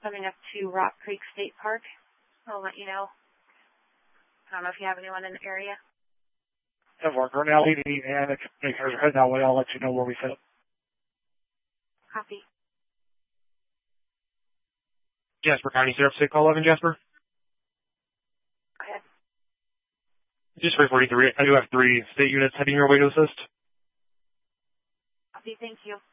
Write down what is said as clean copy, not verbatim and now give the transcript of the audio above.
coming up to Rock Creek State Park. I'll let you know. I don't know if you have anyone in the area. If our Grinnell PD and if you're heading that way, I'll let you know where we sit. Copy. Jasper County Sheriff, State Call 11, Jasper. Go ahead. Just 343. I do have 3 state units heading your way to assist. Copy, thank you.